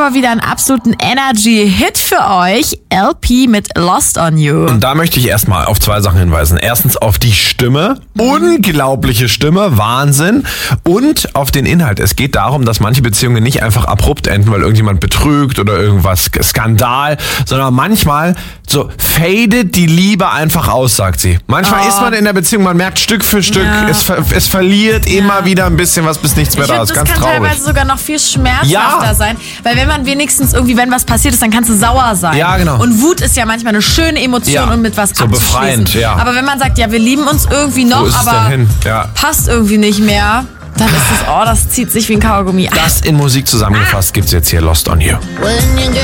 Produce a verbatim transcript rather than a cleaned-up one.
aber wieder einen absoluten Energy-Hit für euch. L P mit Lost on You. Und da möchte ich erstmal auf zwei Sachen hinweisen. Erstens auf die Stimme. Unglaubliche Stimme. Wahnsinn. Und auf den Inhalt. Es geht darum, dass manche Beziehungen nicht einfach abrupt enden, weil irgendjemand betrügt oder irgendwas Skandal, sondern manchmal so fadet die Liebe einfach aus, sagt sie. Manchmal Oh. ist man in der Beziehung, man merkt Stück für Stück, Ja. es, ver- es verliert immer wieder ein bisschen was, bis nichts mehr Ich da finde, ist. das Ganz kann traurig. teilweise sogar noch viel schmerzhafter Ja. sein. Weil wenn man wenigstens irgendwie, wenn was passiert ist, dann kannst du sauer sein. Ja, genau. Und Wut ist ja manchmal eine schöne Emotion, Ja. um mit was So abzuschließen. befreiend, ja. Aber wenn man sagt, ja, wir lieben uns irgendwie noch, Wo ist es aber denn hin? Ja. passt irgendwie nicht mehr, dann ist es, oh, das zieht sich wie ein Kaugummi. Das in Musik zusammengefasst gibt's jetzt hier, Lost on You. When you get